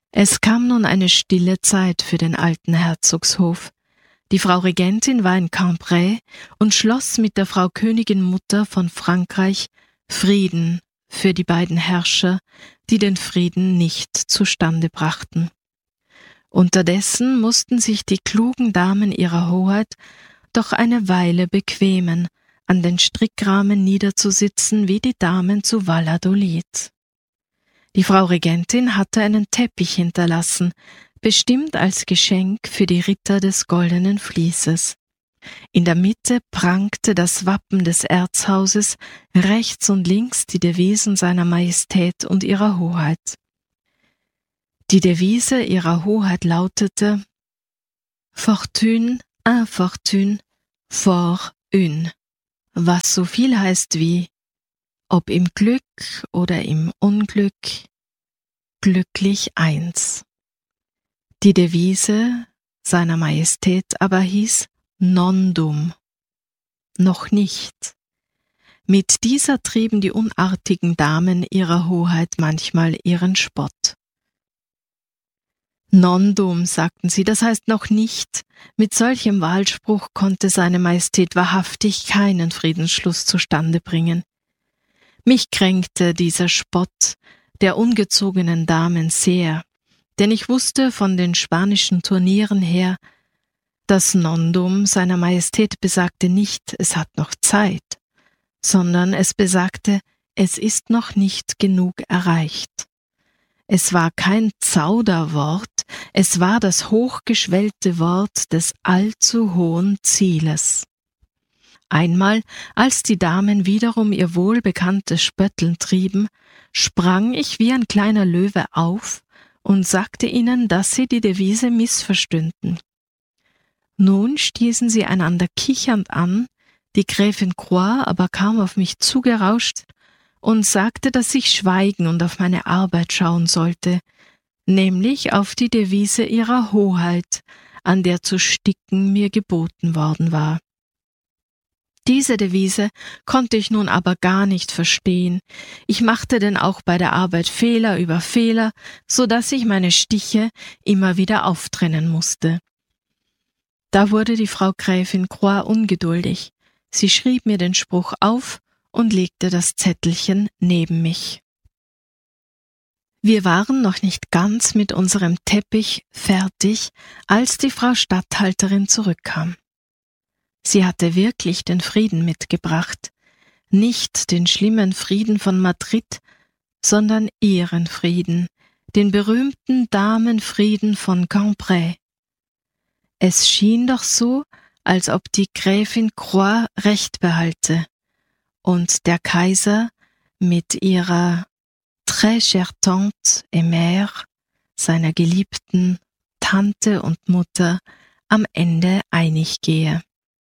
Es kam nun eine stille Zeit für den alten Herzogshof. Die Frau Regentin war in Cambrai und schloss mit der Frau Königin Mutter von Frankreich Frieden für die beiden Herrscher, die den Frieden nicht zustande brachten. Unterdessen mussten sich die klugen Damen ihrer Hoheit doch eine Weile bequemen, an den Strickrahmen niederzusitzen wie die Damen zu Valladolid. Die Frau Regentin hatte einen Teppich hinterlassen, bestimmt als Geschenk für die Ritter des Goldenen Vließes. In der Mitte prangte das Wappen des Erzhauses, rechts und links die Devisen seiner Majestät und ihrer Hoheit. Die Devise ihrer Hoheit lautete Fortune, infortune, fort une, was so viel heißt wie ob im Glück oder im Unglück, glücklich eins. Die Devise seiner Majestät aber hieß non dum, noch nicht. Mit dieser trieben die unartigen Damen ihrer Hoheit manchmal ihren Spott. Non dum, sagten sie, das heißt noch nicht. Mit solchem Wahlspruch konnte seine Majestät wahrhaftig keinen Friedensschluss zustande bringen. Mich kränkte dieser Spott der ungezogenen Damen sehr, denn ich wusste von den spanischen Turnieren her, das Non-Dum seiner Majestät besagte nicht, es hat noch Zeit, sondern es besagte, es ist noch nicht genug erreicht. Es war kein Zauderwort, es war das hochgeschwellte Wort des allzu hohen Zieles. Einmal, als die Damen wiederum ihr wohlbekanntes Spötteln trieben, sprang ich wie ein kleiner Löwe auf und sagte ihnen, dass sie die Devise missverstünden. Nun stießen sie einander kichernd an, die Gräfin Croix aber kam auf mich zugerauscht und sagte, dass ich schweigen und auf meine Arbeit schauen sollte, nämlich auf die Devise ihrer Hoheit, an der zu sticken mir geboten worden war. Diese Devise konnte ich nun aber gar nicht verstehen. Ich machte denn auch bei der Arbeit Fehler über Fehler, so dass ich meine Stiche immer wieder auftrennen musste. Da wurde die Frau Gräfin Croix ungeduldig. Sie schrieb mir den Spruch auf und legte das Zettelchen neben mich. Wir waren noch nicht ganz mit unserem Teppich fertig, als die Frau Statthalterin zurückkam. Sie hatte wirklich den Frieden mitgebracht, nicht den schlimmen Frieden von Madrid, sondern ihren Frieden, den berühmten Damenfrieden von Cambrai. Es schien doch so, als ob die Gräfin Croix Recht behalte und der Kaiser mit ihrer très chère tante et mère, seiner geliebten Tante und Mutter, am Ende einig gehe.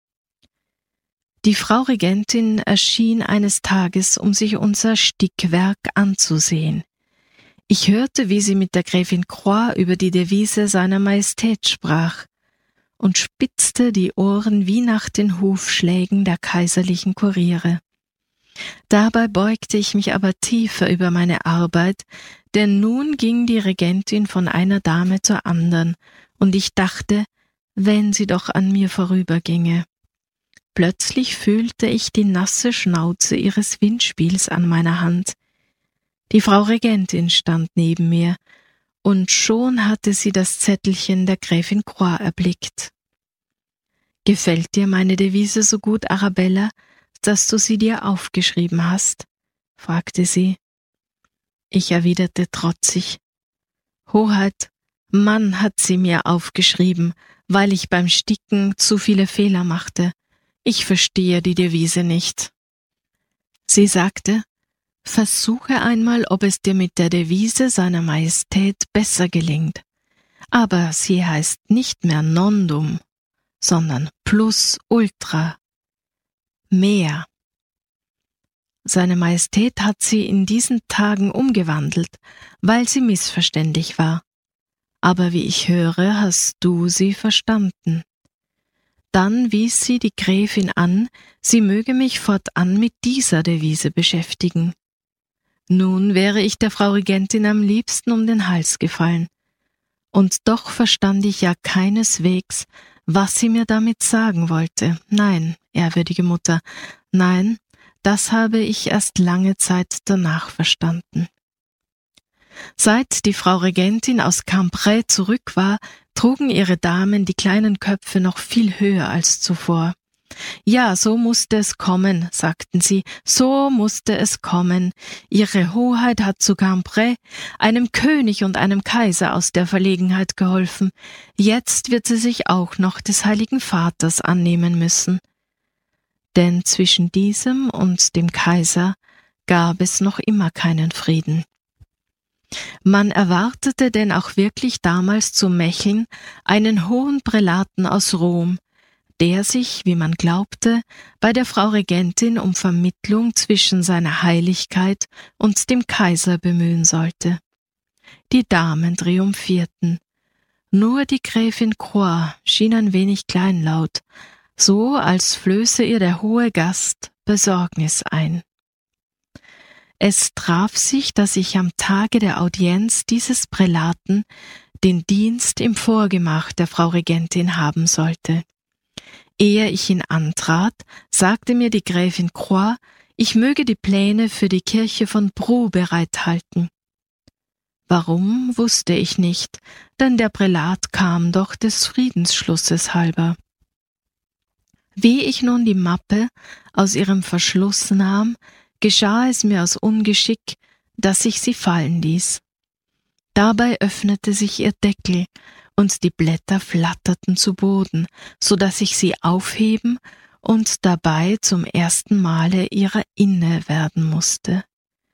Die Frau Regentin erschien eines Tages, um sich unser Stickwerk anzusehen. Ich hörte, wie sie mit der Gräfin Croix über die Devise seiner Majestät sprach und spitzte die Ohren wie nach den Hufschlägen der kaiserlichen Kuriere. Dabei beugte ich mich aber tiefer über meine Arbeit, denn nun ging die Regentin von einer Dame zur anderen, und ich dachte, wenn sie doch an mir vorüberginge. Plötzlich fühlte ich die nasse Schnauze ihres Windspiels an meiner Hand. Die Frau Regentin stand neben mir, und schon hatte sie das Zettelchen der Gräfin Croix erblickt. »Gefällt dir meine Devise so gut, Arabella, dass du sie dir aufgeschrieben hast?« fragte sie. Ich erwiderte trotzig, »Hoheit, Mann hat sie mir aufgeschrieben, weil ich beim Sticken zu viele Fehler machte. Ich verstehe die Devise nicht.« Sie sagte, »Versuche einmal, ob es dir mit der Devise seiner Majestät besser gelingt. Aber sie heißt nicht mehr non dum, sondern plus ultra, mehr. Seine Majestät hat sie in diesen Tagen umgewandelt, weil sie missverständlich war. Aber wie ich höre, hast du sie verstanden.« Dann wies sie die Gräfin an, sie möge mich fortan mit dieser Devise beschäftigen. Nun wäre ich der Frau Regentin am liebsten um den Hals gefallen. Und doch verstand ich ja keineswegs, was sie mir damit sagen wollte. Nein, ehrwürdige Mutter, nein, das habe ich erst lange Zeit danach verstanden. Seit die Frau Regentin aus Cambrai zurück war, trugen ihre Damen die kleinen Köpfe noch viel höher als zuvor. Ja, so musste es kommen, sagten sie, so musste es kommen. Ihre Hoheit hat zu Cambrai einem König und einem Kaiser aus der Verlegenheit geholfen. Jetzt wird sie sich auch noch des Heiligen Vaters annehmen müssen. Denn zwischen diesem und dem Kaiser gab es noch immer keinen Frieden. Man erwartete denn auch wirklich damals zu Mecheln einen hohen Prälaten aus Rom, der sich, wie man glaubte, bei der Frau Regentin um Vermittlung zwischen seiner Heiligkeit und dem Kaiser bemühen sollte. Die Damen triumphierten. Nur die Gräfin Croix schien ein wenig kleinlaut, so als flöße ihr der hohe Gast Besorgnis ein. Es traf sich, dass ich am Tage der Audienz dieses Prälaten den Dienst im Vorgemach der Frau Regentin haben sollte. Ehe ich ihn antrat, sagte mir die Gräfin Croix, ich möge die Pläne für die Kirche von Brou bereithalten. Warum, wusste ich nicht, denn der Prälat kam doch des Friedensschlusses halber. Wie ich nun die Mappe aus ihrem Verschluss nahm, geschah es mir aus Ungeschick, dass ich sie fallen ließ. Dabei öffnete sich ihr Deckel, und die Blätter flatterten zu Boden, so dass ich sie aufheben und dabei zum ersten Male ihrer inne werden musste.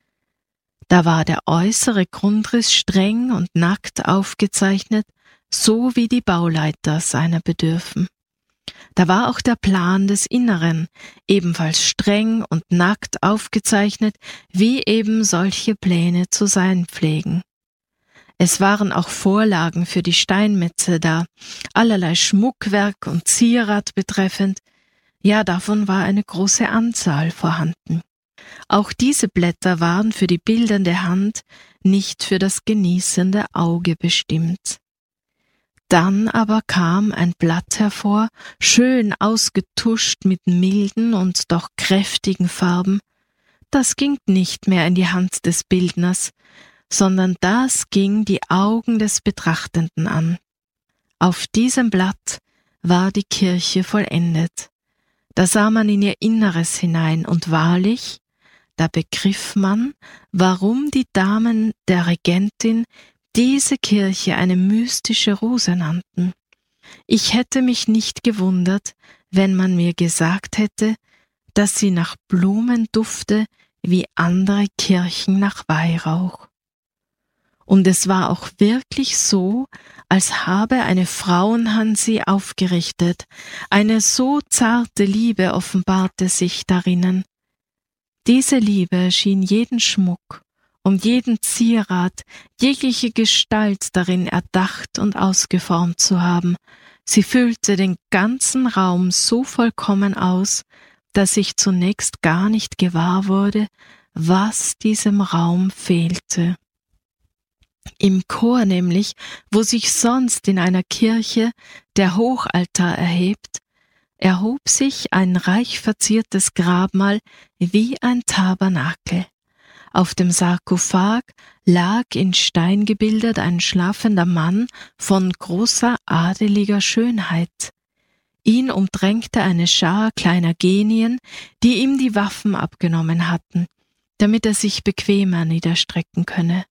Da war der äußere Grundriss streng und nackt aufgezeichnet, so wie die Bauleiter seiner bedürfen. Da war auch der Plan des Inneren, ebenfalls streng und nackt aufgezeichnet, wie eben solche Pläne zu sein pflegen. Es waren auch Vorlagen für die Steinmetze da, allerlei Schmuckwerk und Zierat betreffend, ja, davon war eine große Anzahl vorhanden. Auch diese Blätter waren für die bildende Hand, nicht für das genießende Auge bestimmt. Dann aber kam ein Blatt hervor, schön ausgetuscht mit milden und doch kräftigen Farben. Das ging nicht mehr in die Hand des Bildners, sondern das ging die Augen des Betrachtenden an. Auf diesem Blatt war die Kirche vollendet. Da sah man in ihr Inneres hinein, und wahrlich, da begriff man, warum die Damen der Regentin diese Kirche eine mystische Rose nannten. Ich hätte mich nicht gewundert, wenn man mir gesagt hätte, dass sie nach Blumen dufte wie andere Kirchen nach Weihrauch. Und es war auch wirklich so, als habe eine Frauenhand sie aufgerichtet, eine so zarte Liebe offenbarte sich darinnen. Diese Liebe schien jeden Schmuck und jeden Zierat, jegliche Gestalt darin erdacht und ausgeformt zu haben. Sie füllte den ganzen Raum so vollkommen aus, dass ich zunächst gar nicht gewahr wurde, was diesem Raum fehlte. Im Chor nämlich, wo sich sonst in einer Kirche der Hochaltar erhebt, erhob sich ein reich verziertes Grabmal wie ein Tabernakel. Auf dem Sarkophag lag in Stein gebildet ein schlafender Mann von großer adeliger Schönheit. Ihn umdrängte eine Schar kleiner Genien, die ihm die Waffen abgenommen hatten, damit er sich bequemer niederstrecken könne.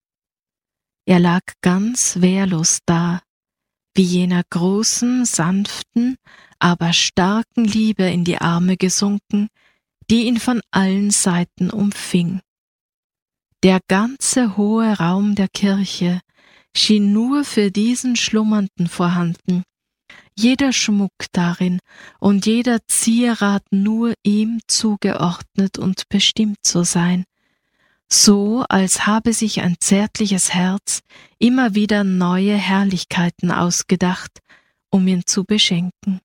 Er lag ganz wehrlos da, wie jener großen, sanften, aber starken Liebe in die Arme gesunken, die ihn von allen Seiten umfing. Der ganze hohe Raum der Kirche schien nur für diesen Schlummernden vorhanden, jeder Schmuck darin und jeder Zierat nur ihm zugeordnet und bestimmt zu sein, so als habe sich ein zärtliches Herz immer wieder neue Herrlichkeiten ausgedacht, um ihn zu beschenken.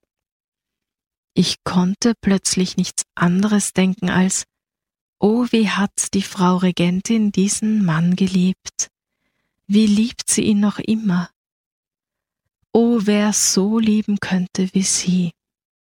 Ich konnte plötzlich nichts anderes denken als: Oh, wie hat die Frau Regentin diesen Mann geliebt? Wie liebt sie ihn noch immer? Oh, wer so lieben könnte wie sie.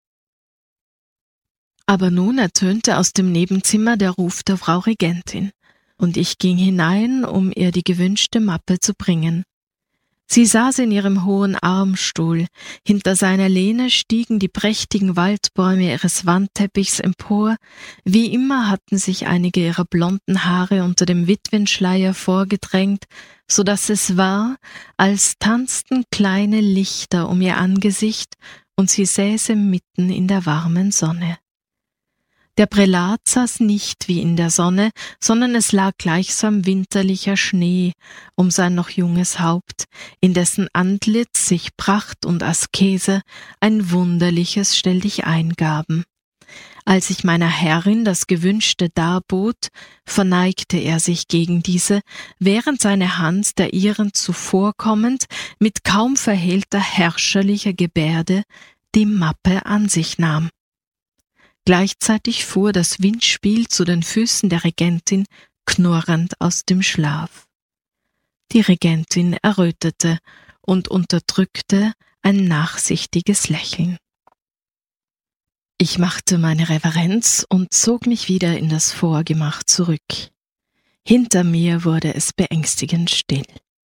Aber nun ertönte aus dem Nebenzimmer der Ruf der Frau Regentin, und ich ging hinein, um ihr die gewünschte Mappe zu bringen. Sie saß in ihrem hohen Armstuhl, hinter seiner Lehne stiegen die prächtigen Waldbäume ihres Wandteppichs empor, wie immer hatten sich einige ihrer blonden Haare unter dem Witwenschleier vorgedrängt, so dass es war, als tanzten kleine Lichter um ihr Angesicht und sie säße mitten in der warmen Sonne. Der Prälat saß nicht wie in der Sonne, sondern es lag gleichsam winterlicher Schnee um sein noch junges Haupt, in dessen Antlitz sich Pracht und Askese ein wunderliches Stelldichein gaben. Als ich meiner Herrin das Gewünschte darbot, verneigte er sich gegen diese, während seine Hand der ihren zuvorkommend mit kaum verhehlter herrscherlicher Gebärde die Mappe an sich nahm. Gleichzeitig fuhr das Windspiel zu den Füßen der Regentin knurrend aus dem Schlaf. Die Regentin errötete und unterdrückte ein nachsichtiges Lächeln. Ich machte meine Reverenz und zog mich wieder in das Vorgemach zurück. Hinter mir wurde es beängstigend still.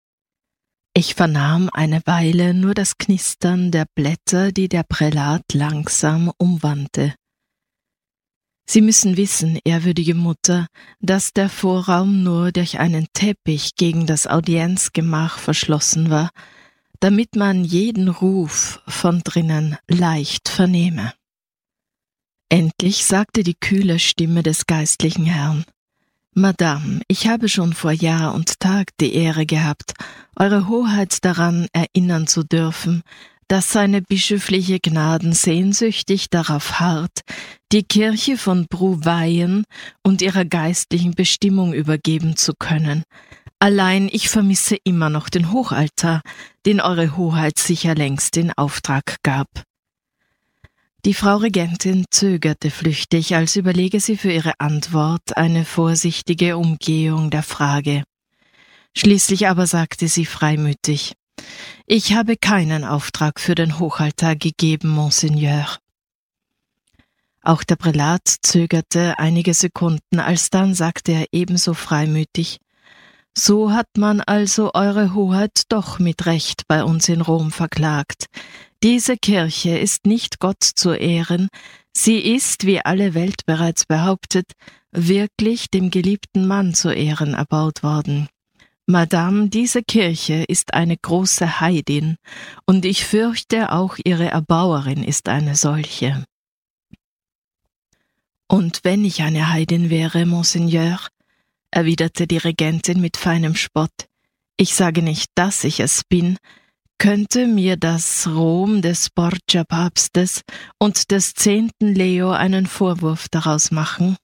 Ich vernahm eine Weile nur das Knistern der Blätter, die der Prälat langsam umwandte. Sie müssen wissen, ehrwürdige Mutter, dass der Vorraum nur durch einen Teppich gegen das Audienzgemach verschlossen war, damit man jeden Ruf von drinnen leicht vernehme. Endlich sagte die kühle Stimme des geistlichen Herrn: »Madame, ich habe schon vor Jahr und Tag die Ehre gehabt, Eure Hoheit daran erinnern zu dürfen, dass seine bischöfliche Gnaden sehnsüchtig darauf harrt, die Kirche von Brouweyen und ihrer geistlichen Bestimmung übergeben zu können. Allein ich vermisse immer noch den Hochaltar, den Eure Hoheit sicher längst in Auftrag gab.« Die Frau Regentin zögerte flüchtig, als überlege sie für ihre Antwort eine vorsichtige Umgehung der Frage. Schließlich aber sagte sie freimütig: »Ich habe keinen Auftrag für den Hochaltar gegeben, Monseigneur.« Auch der Prälat zögerte einige Sekunden, alsdann sagte er ebenso freimütig: »So hat man also Eure Hoheit doch mit Recht bei uns in Rom verklagt. Diese Kirche ist nicht Gott zu ehren, sie ist, wie alle Welt bereits behauptet, wirklich dem geliebten Mann zu Ehren erbaut worden. Madame, diese Kirche ist eine große Heidin, und ich fürchte auch ihre Erbauerin ist eine solche.« »Und wenn ich eine Heidin wäre, Monseigneur«, erwiderte die Regentin mit feinem Spott, »ich sage nicht, dass ich es bin, könnte mir das Rom des Borgia-Papstes und des 10. Leo einen Vorwurf daraus machen?«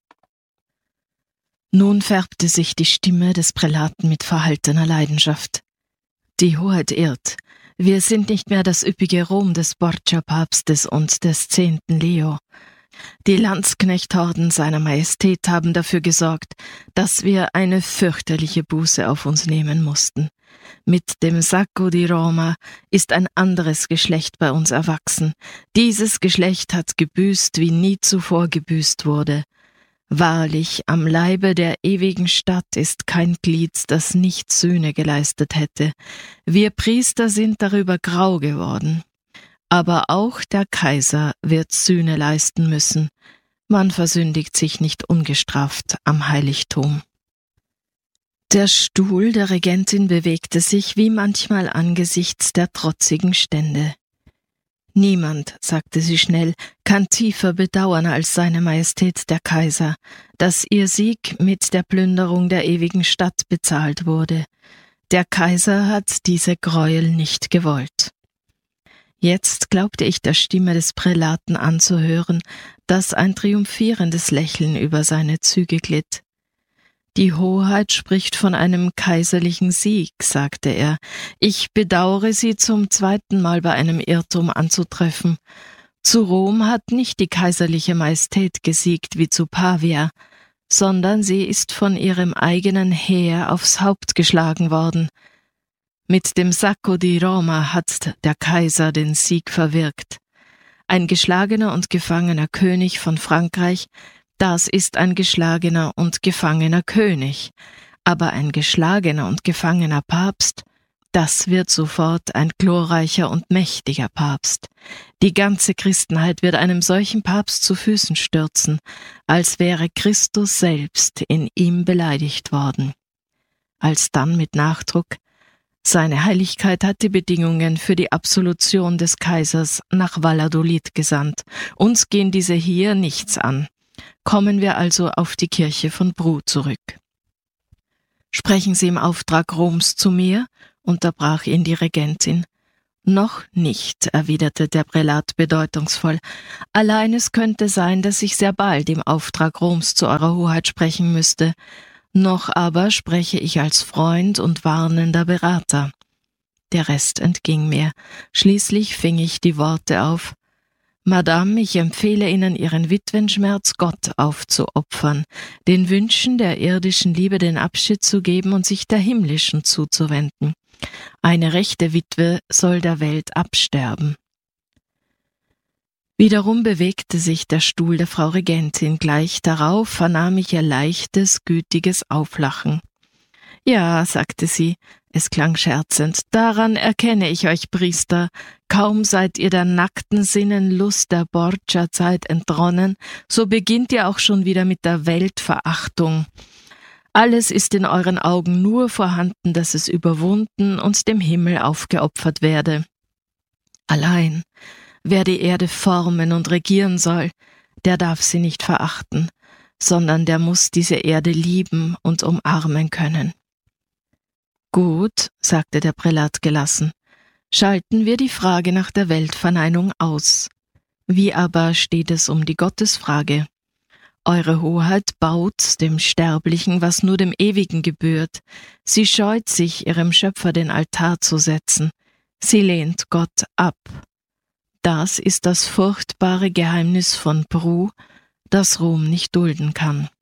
Nun färbte sich die Stimme des Prälaten mit verhaltener Leidenschaft. »Die Hoheit irrt. Wir sind nicht mehr das üppige Rom des Borgia-Papstes und des 10. Leo. Die Landsknechthorden seiner Majestät haben dafür gesorgt, dass wir eine fürchterliche Buße auf uns nehmen mussten. Mit dem Sacco di Roma ist ein anderes Geschlecht bei uns erwachsen. Dieses Geschlecht hat gebüßt, wie nie zuvor gebüßt wurde. Wahrlich, am Leibe der ewigen Stadt ist kein Glied, das nicht Sühne geleistet hätte. Wir Priester sind darüber grau geworden. Aber auch der Kaiser wird Sühne leisten müssen. Man versündigt sich nicht ungestraft am Heiligtum.« Der Stuhl der Regentin bewegte sich wie manchmal angesichts der trotzigen Stände. »Niemand«, sagte sie schnell, »kann tiefer bedauern als seine Majestät der Kaiser, dass ihr Sieg mit der Plünderung der ewigen Stadt bezahlt wurde. Der Kaiser hat diese Gräuel nicht gewollt.« Jetzt glaubte ich der Stimme des Prälaten anzuhören, dass ein triumphierendes Lächeln über seine Züge glitt. »Die Hoheit spricht von einem kaiserlichen Sieg«, sagte er. »Ich bedauere Sie zum 2. Mal bei einem Irrtum anzutreffen. Zu Rom hat nicht die kaiserliche Majestät gesiegt wie zu Pavia, sondern sie ist von ihrem eigenen Heer aufs Haupt geschlagen worden. Mit dem Sacco di Roma hat der Kaiser den Sieg verwirkt. Ein geschlagener und gefangener König von Frankreich, das ist ein geschlagener und gefangener König. Aber ein geschlagener und gefangener Papst, das wird sofort ein glorreicher und mächtiger Papst. Die ganze Christenheit wird einem solchen Papst zu Füßen stürzen, als wäre Christus selbst in ihm beleidigt worden. Alsdann mit Nachdruck: Seine Heiligkeit hat die Bedingungen für die Absolution des Kaisers nach Valladolid gesandt. Uns gehen diese hier nichts an. Kommen wir also auf die Kirche von Brou zurück. Sprechen Sie im Auftrag Roms zu mir?, unterbrach ihn die Regentin. Noch nicht, erwiderte der Prälat bedeutungsvoll. Allein es könnte sein, dass ich sehr bald im Auftrag Roms zu Eurer Hoheit sprechen müsste. Noch aber spreche ich als Freund und warnender Berater. Der Rest entging mir. Schließlich fing ich die Worte auf: Madame, ich empfehle Ihnen, Ihren Witwenschmerz Gott aufzuopfern, den Wünschen der irdischen Liebe den Abschied zu geben und sich der himmlischen zuzuwenden. Eine rechte Witwe soll der Welt absterben. Wiederum bewegte sich der Stuhl der Frau Regentin. Gleich darauf vernahm ich ihr leichtes, gütiges Auflachen. »Ja«, sagte sie, es klang scherzend, »daran erkenne ich euch, Priester. Kaum seid ihr der nackten Sinnenlust der Borgia-Zeit entronnen, so beginnt ihr auch schon wieder mit der Weltverachtung. Alles ist in euren Augen nur vorhanden, dass es überwunden und dem Himmel aufgeopfert werde. Allein, wer die Erde formen und regieren soll, der darf sie nicht verachten, sondern der muss diese Erde lieben und umarmen können.« »Gut«, sagte der Prälat gelassen, »schalten wir die Frage nach der Weltverneinung aus. Wie aber steht es um die Gottesfrage? Eure Hoheit baut dem Sterblichen, was nur dem Ewigen gebührt. Sie scheut sich, ihrem Schöpfer den Altar zu setzen. Sie lehnt Gott ab. Das ist das furchtbare Geheimnis von Brou, das Rom nicht dulden kann.«